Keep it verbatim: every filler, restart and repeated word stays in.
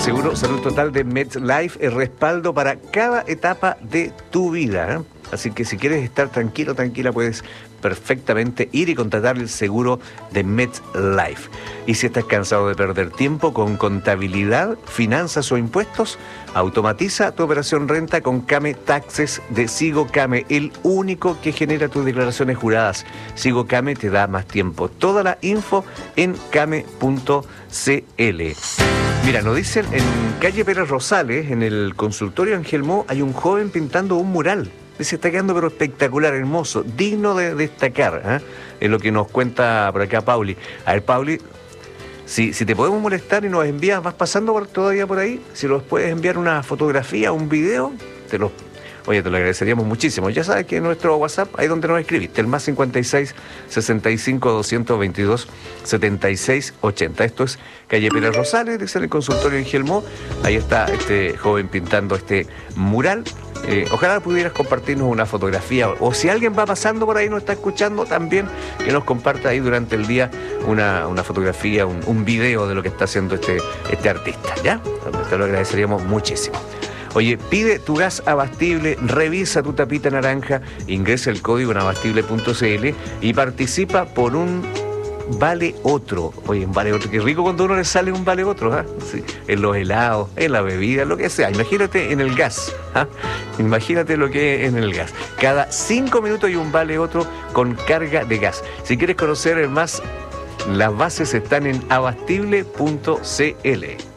seguro Salud Total de MetLife es respaldo para cada etapa de tu vida, ¿eh? Así que si quieres estar tranquilo, tranquila, puedes perfectamente ir y contratar el seguro de MetLife. Y si estás cansado de perder tiempo con contabilidad, finanzas o impuestos, automatiza tu operación renta con Kame Taxes de Sigo Kame, el único que genera tus declaraciones juradas. Sigo Kame te da más tiempo. Toda la info en kame punto cl. Mira, nos dicen en calle Pérez Rosales, en el consultorio Angelmó, hay un joven pintando un mural. Se está quedando pero espectacular, hermoso, digno de destacar, ¿eh? Es lo que nos cuenta por acá Pauli. A ver, Pauli, si, si te podemos molestar y nos envías, vas pasando por, todavía por ahí, si nos puedes enviar una fotografía, un video, te lo, oye, te lo agradeceríamos muchísimo. Ya sabes que en nuestro WhatsApp, ahí donde nos escribiste, el más cincuenta y seis, sesenta y cinco, doscientos veintidós, setenta y seis, ochenta. Esto es calle Pérez Rosales, dice en el consultorio en Gelmó. Ahí está este joven pintando este mural. Eh, ojalá pudieras compartirnos una fotografía, o si alguien va pasando por ahí, nos está escuchando también, que nos comparta ahí durante el día una, una fotografía, un, un video de lo que está haciendo este, este artista, ¿ya? Te lo agradeceríamos muchísimo. Oye, pide tu gas Abastible, revisa tu tapita naranja, ingresa el código en abastible punto cl y participa por un vale otro. Oye, un vale otro, qué rico cuando a uno le sale un vale otro, ¿ah? Sí, en los helados, en la bebida, lo que sea. Imagínate en el gas, ¿ah? Imagínate lo que es en el gas. Cada cinco minutos hay un vale otro con carga de gas. Si quieres conocer más, las bases están en abastible punto cl.